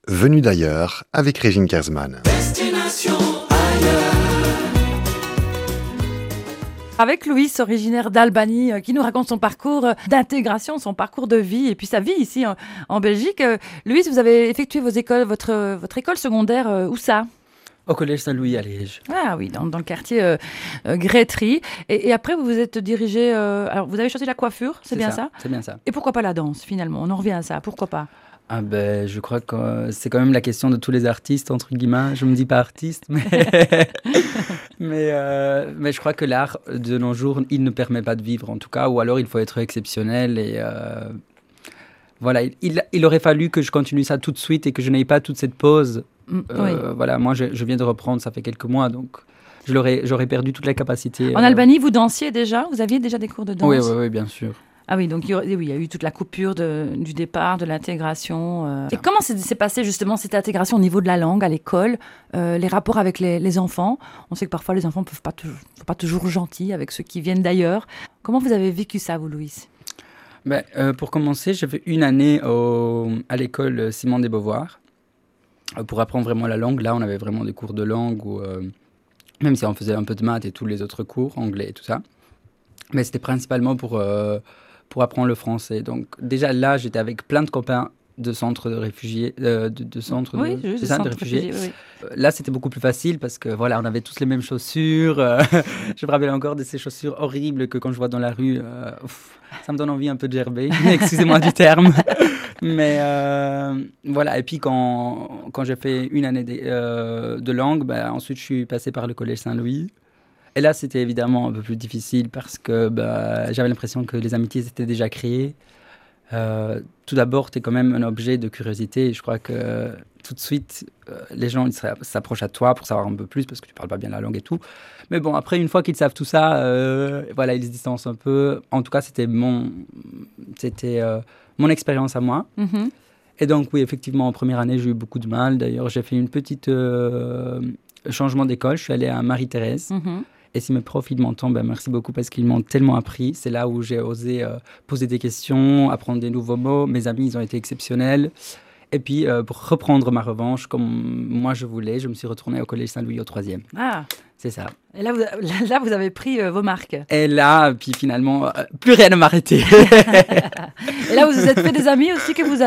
Venu d'ailleurs avec Régine Kersman. Destination ailleurs. Avec Louis, originaire d'Albanie, qui nous raconte son parcours d'intégration, son parcours de vie et puis sa vie ici en Belgique. Louis, vous avez effectué votre école secondaire, où ça ? Au collège Saint-Louis à Liège. Ah oui, dans le quartier Grétry. Et après, vous vous êtes dirigé... alors, vous avez choisi la coiffure, c'est bien ça ? C'est bien ça. Et pourquoi pas la danse, finalement ? On en revient à ça, pourquoi pas ? Ah ben, je crois que c'est quand même la question de tous les artistes, entre guillemets. Je ne me dis pas artiste, mais... mais je crois que l'art, de nos jours, il ne permet pas de vivre, en tout cas. Ou alors, il faut être exceptionnel. Et voilà, il aurait fallu que je continue ça tout de suite et que je n'aie pas toute cette pause. Oui. Voilà, moi, je viens de reprendre, ça fait quelques mois, donc... J'aurais perdu toute la capacité. En Albanie, vous dansiez déjà ? Vous aviez déjà des cours de danse ? Oui, bien sûr. Ah oui, donc il y a eu toute la coupure du départ, de l'intégration. Et comment s'est passé justement cette intégration au niveau de la langue, à l'école, les rapports avec les enfants ? On sait que parfois les enfants ne sont pas toujours gentils avec ceux qui viennent d'ailleurs. Comment vous avez vécu ça, vous, Louis ? Pour commencer, j'ai fait une année à l'école Simone de Beauvoir pour apprendre vraiment la langue. Là, on avait vraiment des cours de langue, même si on faisait un peu de maths et tous les autres cours, anglais et tout ça. Mais c'était principalement pour apprendre le français. Donc déjà là, j'étais avec plein de copains de centres de réfugiés, de centres de réfugiés. Oui. Là, c'était beaucoup plus facile parce que voilà, on avait tous les mêmes chaussures. Je me rappelle encore de ces chaussures horribles que quand je vois dans la rue, ça me donne envie un peu de gerber. Excusez-moi du terme. Mais voilà, et puis quand j'ai fait une année de langue, ensuite je suis passé par le collège Saint-Louis. Et là, c'était évidemment un peu plus difficile parce que j'avais l'impression que les amitiés étaient déjà créées. Tout d'abord, tu es quand même un objet de curiosité. Et je crois que tout de suite, les gens ils s'approchent à toi pour savoir un peu plus parce que tu parles pas bien la langue et tout. Mais bon, après, une fois qu'ils savent tout ça, voilà, ils se distancent un peu. En tout cas, c'était mon expérience à moi. Mm-hmm. Et donc, oui, effectivement, en première année, j'ai eu beaucoup de mal. D'ailleurs, j'ai fait une petite changement d'école. Je suis allé à Marie-Thérèse. Mm-hmm. Et si mes profs ils m'entendent, merci beaucoup parce qu'ils m'ont tellement appris. C'est là où j'ai osé poser des questions, apprendre des nouveaux mots. Mes amis, ils ont été exceptionnels. Et puis, pour reprendre ma revanche, comme moi je voulais, je me suis retourné au collège Saint-Louis au 3e. Ah. C'est ça. Et là, vous avez pris vos marques. Et là, puis finalement, plus rien ne m'arrêtait. Et là, vous vous êtes fait des amis aussi que vous